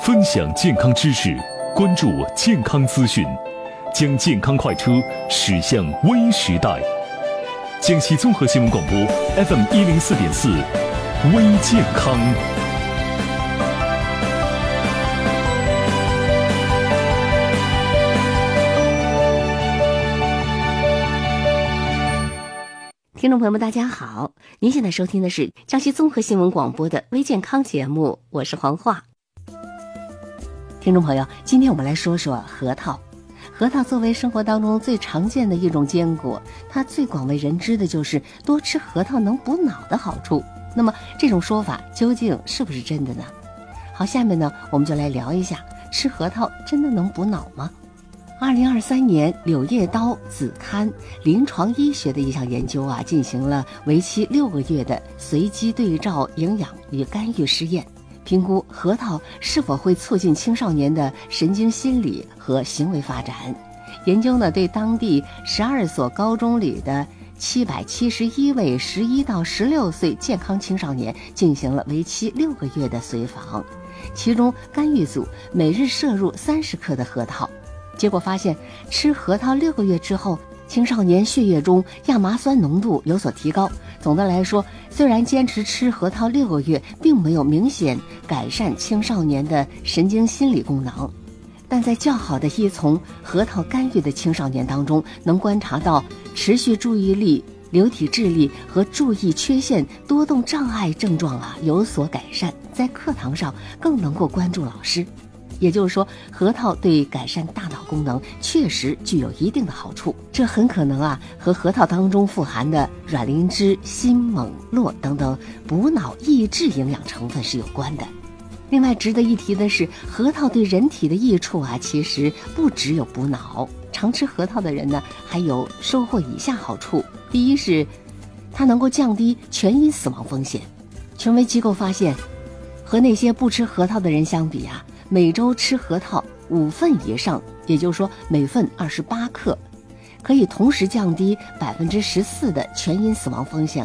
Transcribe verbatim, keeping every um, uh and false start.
分享健康知识，关注健康资讯，将健康快车驶向微时代。江西综合新闻广播 F M 一零四点四，微健康。 听众朋友们，大家好！您现在收听的是江西综合新闻广播的微健康节目，我是黄化。听众朋友，今天我们来说说核桃。核桃作为生活当中最常见的一种坚果，它最广为人知的就是多吃核桃能补脑的好处。那么这种说法究竟是不是真的呢？好，下面呢我们就来聊一下，吃核桃真的能补脑吗？二零二三年，《柳叶刀》子刊临床医学的一项研究啊，进行了为期六个月的随机对照营养与干预试验，评估核桃是否会促进青少年的神经心理和行为发展。研究呢，对当地十二所高中里的七百七十一位十一到十六岁健康青少年进行了为期六个月的随访，其中干预组每日摄入三十克的核桃。结果发现，吃核桃六个月之后，青少年血液中亚麻酸浓度有所提高。总的来说，虽然坚持吃核桃六个月，并没有明显改善青少年的神经心理功能，但在较好的依从核桃干预的青少年当中，能观察到持续注意力、流体智力和注意缺陷多动障碍症状啊有所改善，在课堂上更能够关注老师。也就是说，核桃对改善大脑功能确实具有一定的好处，这很可能啊和核桃当中富含的卵磷脂、锌、锰、络等等补脑益智营养成分是有关的。另外值得一提的是，核桃对人体的益处啊，其实不只有补脑。常吃核桃的人呢，还有收获以下好处：第一是，它能够降低全因死亡风险。权威机构发现，和那些不吃核桃的人相比啊，每周吃核桃五份以上，也就是说每份二十八克，可以同时降低百分之十四的全因死亡风险